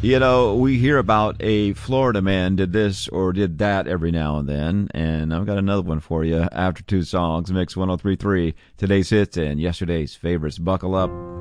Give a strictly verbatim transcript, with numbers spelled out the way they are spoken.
You know, we hear about a Florida man did this or did that every now and then, and I've got another one for you after two songs. Mix one oh three point three, today's hits and yesterday's favorites. Buckle up.